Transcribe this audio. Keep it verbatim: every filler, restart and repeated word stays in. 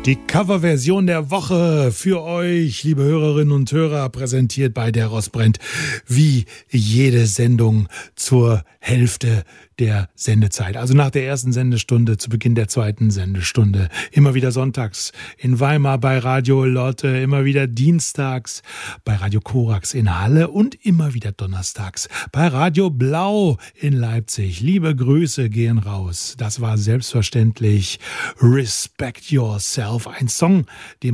Die Coverversion der Woche für euch, liebe Hörerinnen und Hörer, präsentiert bei der Rosbrennt, wie jede Sendung zur Hälfte der Sendezeit. Also nach der ersten Sendestunde, zu Beginn der zweiten Sendestunde. Immer wieder sonntags in Weimar bei Radio Lotte, immer wieder dienstags bei Radio Korax in Halle und immer wieder donnerstags bei Radio Blau in Leipzig. Liebe Grüße gehen raus. Das war selbstverständlich Respect Yourself, ein Song, den